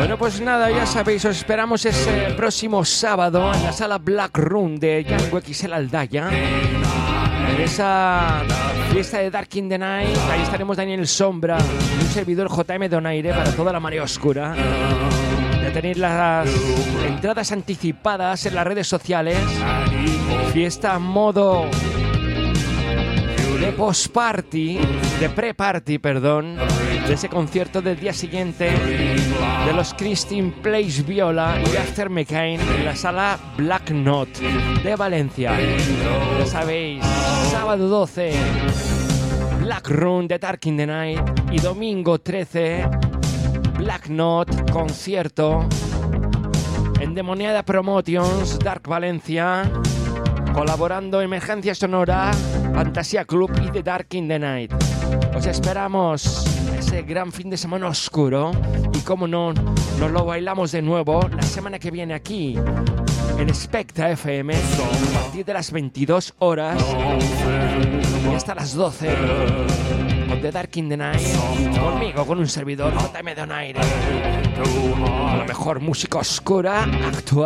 Bueno, pues nada, ya sabéis, os esperamos ese próximo sábado en la sala Black Room de Django XL Aldaya. En esa fiesta de Dark in the Night, ahí estaremos Daniel Sombra y un servidor JM Donaire para toda la marea oscura. Ya tenéis las entradas anticipadas en las redes sociales. Fiesta modo de post-party, de pre-party, perdón, de ese concierto del día siguiente de los Christine Plays Viola y After McCain en la sala Black Knot de Valencia. Ya sabéis, sábado 12, Black Room de Dark in the Night, y domingo 13, Black Knot, concierto Endemoniada Promotions, Dark Valencia, colaborando Emergencia Sonora, Fantasía Club y The Dark in the Night. Os esperamos ese gran fin de semana oscuro y, como no, nos lo bailamos de nuevo la semana que viene aquí en Spectra FM a partir de las 22 horas y hasta las 12 con The Dark in the Night, conmigo, con un servidor JM Donaire, la mejor música oscura actual.